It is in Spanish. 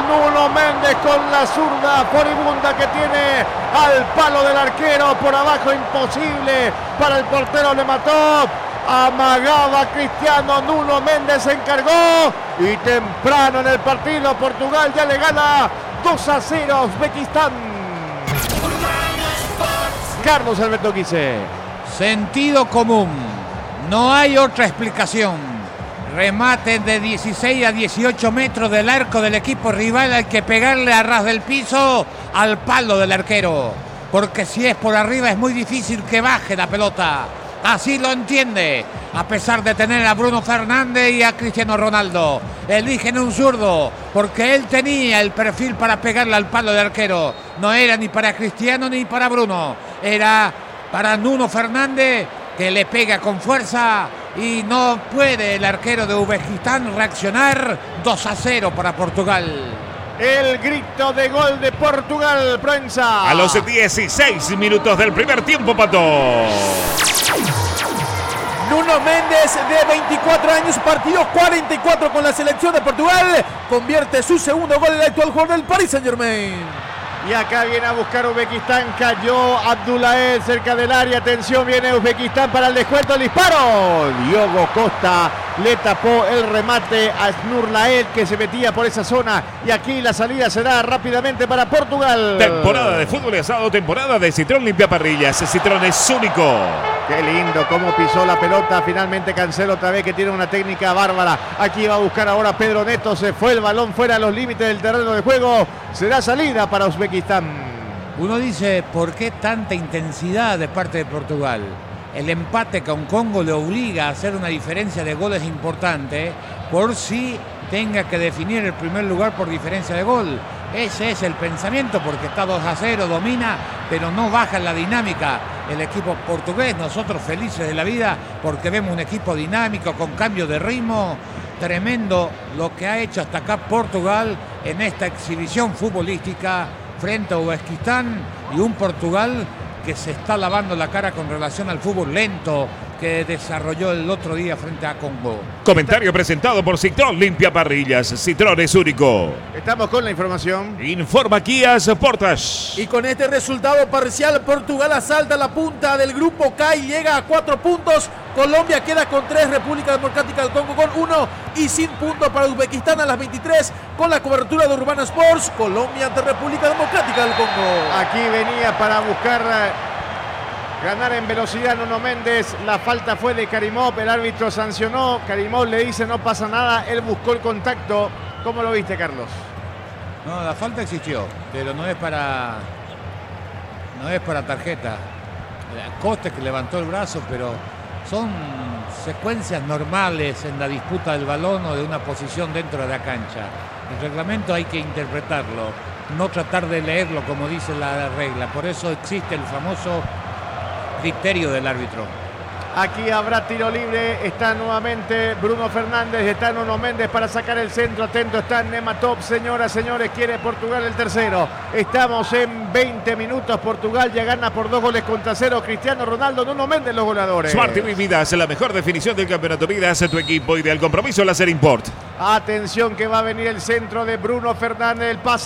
Nuno Méndez con la zurda furibunda que tiene al palo del arquero. Por abajo imposible para el portero Nematov. Amagaba Cristiano, Nuno Méndez se encargó y temprano en el partido Portugal ya le gana 2-0 a Uzbekistán. Carlos Alberto Quise. Sentido común, no hay otra explicación. Remate de 16 a 18 metros del arco del equipo rival, hay que pegarle a ras del piso al palo del arquero, porque si es por arriba es muy difícil que baje la pelota. Así lo entiende, a pesar de tener a Bruno Fernández y a Cristiano Ronaldo. Eligen un zurdo, porque él tenía el perfil para pegarle al palo del arquero. No era ni para Cristiano ni para Bruno, era para Nuno Fernández, que le pega con fuerza y no puede el arquero de Uzbekistán reaccionar. 2-0 para Portugal. El grito de gol de Portugal, Proenza. A los 16 minutos del primer tiempo, Pato. Nuno Méndez, de 24 años, partido 44 con la selección de Portugal, convierte su segundo gol en el actual jugador del Paris Saint-Germain. Y acá viene a buscar Uzbekistán, cayó Abdullaev cerca del área, atención, viene Uzbekistán para el descuento, el disparo. Diogo Costa le tapó el remate a Snurlaev, que se metía por esa zona, y aquí la salida será rápidamente para Portugal. Temporada de fútbol y asado, temporada de Citroën Limpia Parrillas. Citroën es único. Qué lindo cómo pisó la pelota, finalmente Cancelo otra vez, que tiene una técnica bárbara. Aquí va a buscar ahora Pedro Neto, se fue el balón fuera de los límites del terreno de juego, será salida para Uzbekistán. Uno dice, ¿por qué tanta intensidad de parte de Portugal? El empate con Congo le obliga a hacer una diferencia de goles importante, por si tenga que definir el primer lugar por diferencia de gol. Ese es el pensamiento, porque está 2-0, domina, pero no baja en la dinámica el equipo portugués. Nosotros felices de la vida porque vemos un equipo dinámico con cambio de ritmo. Tremendo lo que ha hecho hasta acá Portugal en esta exhibición futbolística frente a Uzbekistán, y un Portugal que se está lavando la cara con relación al fútbol lento que desarrolló el otro día frente a Congo. Comentario presentado por Citroën Limpia Parrillas. Citroën es único. Estamos con la información. Informa Kia Sportage. Y con este resultado parcial, Portugal asalta la punta del grupo K y llega a 4 puntos. Colombia queda con 3, República Democrática del Congo con 1 y sin puntos para Uzbekistán a las 23 con la cobertura de Urbana Sports. Colombia ante República Democrática del Congo. Aquí venía para buscar ganar en velocidad Nuno Méndez. La falta fue de Karimov, el árbitro sancionó. Karimov le dice no pasa nada, él buscó el contacto. ¿Cómo lo viste, Carlos? No, la falta existió, pero no es para tarjeta. Costa que levantó el brazo, pero son secuencias normales en la disputa del balón o de una posición dentro de la cancha. El reglamento hay que interpretarlo, no tratar de leerlo como dice la regla. Por eso existe el famoso criterio del árbitro. Aquí habrá tiro libre, está nuevamente Bruno Fernández, está Nuno Méndez para sacar el centro, atento está Nematov, señoras, señores, quiere Portugal el tercero. Estamos en 20 minutos, Portugal ya gana por 2-0, Cristiano Ronaldo, Nuno Méndez los goleadores. Smart TV Vidas, la mejor definición del campeonato Vidas, tu equipo ideal compromiso, Láser Import. Atención que va a venir el centro de Bruno Fernández, el pase